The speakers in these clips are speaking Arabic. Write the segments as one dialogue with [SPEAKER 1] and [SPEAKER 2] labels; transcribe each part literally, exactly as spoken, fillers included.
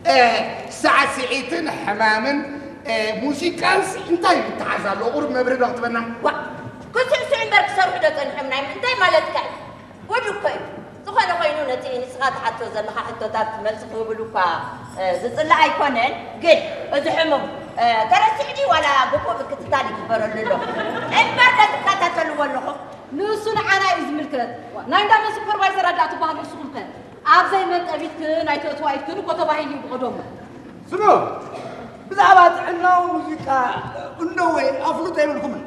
[SPEAKER 1] ساعة سعيتن حمامن موسيقانس انتاي بتعزالو قرب مبرد وقت بنا
[SPEAKER 2] كنت سعين برك صار حدث انحمنا انتاي مالتك ودو كيف زخانو خينو نتي نسغات حتى زلخا حتى تات ملس قبلوكا زصلا ايكونن قل ازحمم ترى سعدي ولا بكو بكتتالي كبروا له البرد تكاتلوا له
[SPEAKER 3] نسون عنا ازملكت نايندا سوبرفايزر اداتو باغ سوقت ابزي من طبيت نايتو توايت كنو كتباهي بقدوم
[SPEAKER 4] سنو بزعبات عنا موسيقى انوي افلو تايملكم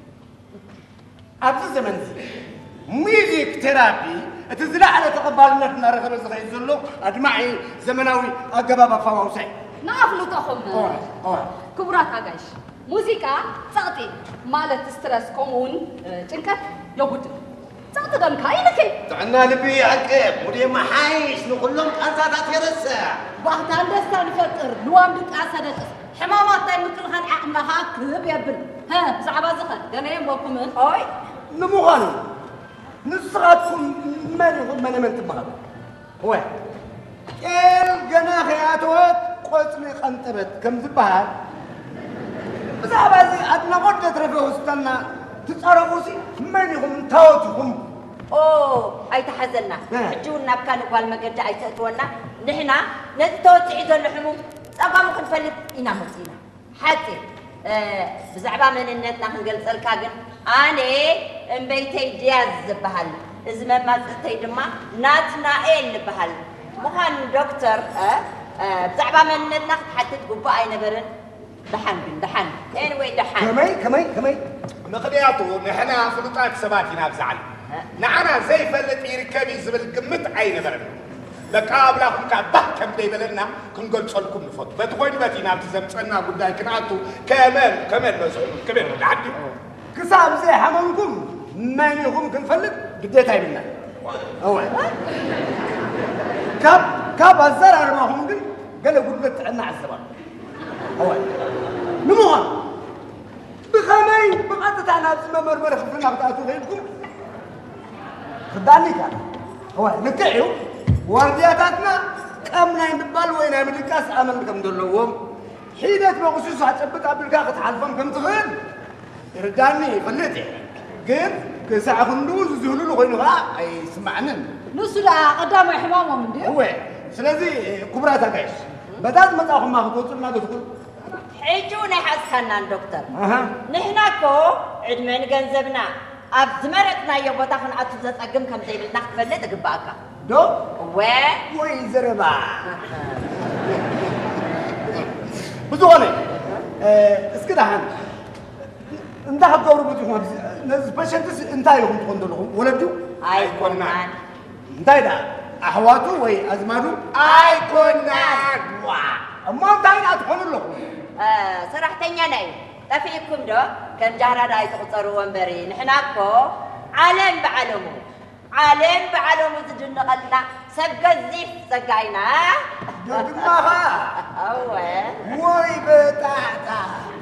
[SPEAKER 4] ابز زمن ميوزيك ثيرابي تزرع على تقبلنا نرغب زغي زلو ادمعي زمناوي اقبابا فواوسي
[SPEAKER 3] نافلو تخم
[SPEAKER 4] اوه اوه
[SPEAKER 3] كبرات اغاش موسيقى صوتي مالت ستريس كومون تنكت يوغد صوت دم كاينكي
[SPEAKER 4] تعنا نبي عقب ودي ما حايش نقولهم قصادات يرسع
[SPEAKER 3] بعد اندستان فطر نوام دك اسدت حمامات تاي مثل خان عقمها كب يبل ها بزعبا زخل دنيم بكم
[SPEAKER 2] اوي
[SPEAKER 4] نموغانو نصراتكم من يقول من من تبغى هو كل جناحياتوت قلتني خنتبت كم زبال بزعبا زي أدنى قد ترفيه استنى تتصرفوسي من يقوم تاوتكم
[SPEAKER 2] اوه اي تحزلنا حجونا بكان قال ما قد اي تاتونا نحنا نتوت عيد اللحمو صبا ممكن فلت انا متينا حتى أه بزعبا من النتنا نقلص لك كن اني ام بيتي دياز زبحال ازما ما تي دما ناتنائيل نبحال مخان دكتور اه بزعبا من النتنا حتى تقبا اي نبرن دحن دحن anyway دحن
[SPEAKER 4] كمي كمي كمي
[SPEAKER 1] مخدياتو نحنا فلطات سباتنا بزعل نعنا زي فلت يركبي زبل قمت عين برن لقابلاكم كبه كم ديبلنا كنقول صلكم نفط بتقول بتينا بتزمصنا قداي كناتو كمان كمان مسؤول كمان لحد
[SPEAKER 4] كساب زي حملكم ما يقوم كنفلت قديتها منا هو كاب كاب الزرع ما هم قال قالوا قلت عنا على الزمان هو نموها بخمي بقعدت انا بسمه مرمره خفنا بتاعتو غيركم خداني كان هو نكعيو واردياتنا كمنا ينبال وين من الكاس عمل كم دلوهم حيدت بخصوص حتثبت قبل كاخت حلفهم كم تغير يرداني فلتي كيف كساعة خندوز زهلوا له غينو ها اي سمعنا
[SPEAKER 3] نسلا قدام حمامه من دي
[SPEAKER 4] هو سلازي كبرات اكاش بدات ما تاخذ ما خطوط ما تقول
[SPEAKER 2] حيجونا حسكنا دكتور
[SPEAKER 4] اها
[SPEAKER 2] نحنا كو عدمن جنزبنا اب زمرتنا يوبتا خن اتو زصقم كم زي بلنا خفلت غباكا
[SPEAKER 4] دو
[SPEAKER 2] و
[SPEAKER 4] وي زربا بزوني اسكت هان انت حقورو بتكون نز باشنتس انت يكون تكون ولدو
[SPEAKER 2] اي كنا
[SPEAKER 4] انتي دا احواتو وي ازمادو
[SPEAKER 2] اي كنا
[SPEAKER 4] اما انتي دا تكون له
[SPEAKER 2] اه صراحتኛ ናይ تفيكم دو كم جارا داي تقصروا ومبري نحنا كو عالم بعلمو عالم بعلمو تجنقلنا سقزيف سقاينا
[SPEAKER 4] دماغا
[SPEAKER 2] هو
[SPEAKER 4] وي بتاعتا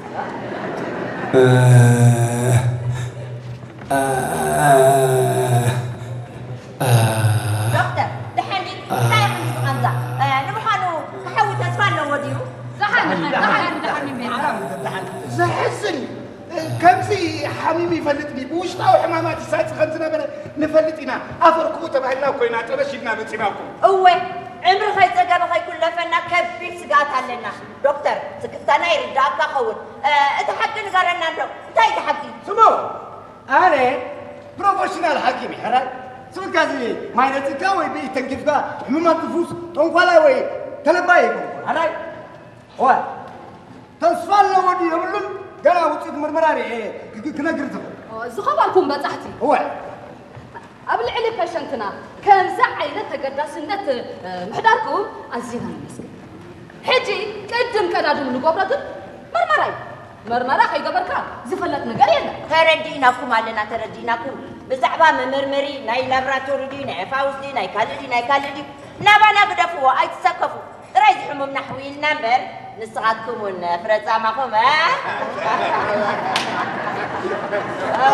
[SPEAKER 2] دكتور دحني سايق مسقنزا نمحانو كحوي تسفان لو وديو
[SPEAKER 3] دحن دحن دحن من
[SPEAKER 1] زحزن كمسي حميمي فلتني بوش طاو حمامات الساعة خمسنا بنا نفلتنا أفركو تبعنا كوينا تبشرنا من سماكم
[SPEAKER 2] هو عمر خي زقا بخي كل فنا كبير سقات علينا دكتور سكتنا يرداك خول انت حقي نقارنا له انت ايت حقي
[SPEAKER 4] سمو انا بروفيشنال حكيمي هراي سمو كازي ماينتي كاوي بي تنكيفكا حمامات الفوس انقلا وي تلباي هراي هو تصفال لو ودي يقولون قالوا وصيت مرمراري ايه كنا قرتهم
[SPEAKER 3] زخبالكم بصحتي
[SPEAKER 4] هو
[SPEAKER 3] قبل علي باشنتنا كان زعينه تقداسنت محداركم ازينا مسك حجي قدم كدادم نقبرت مرمراي مرمرا خيغبركا زفلت نغير يلا
[SPEAKER 2] ترديناكم علينا ترديناكم بزعبا ممرمري ناي لابراتوري دي ناي فاوسدي ناي كالدي ناي كالدي نابانا قدفوا اي تسكفوا تراي حمم نحوي النمبر نسعدكم ونفرزامكم ها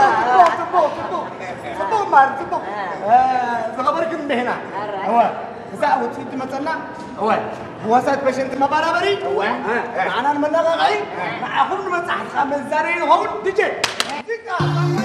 [SPEAKER 4] تبو تبو تبو مار تبو زغبرك من هنا هو كسا وتفيد مثلا هو وسط بشنت مباربري
[SPEAKER 1] هو
[SPEAKER 4] معنا المنغغي مع كل مصحف خمس زارين هون تجي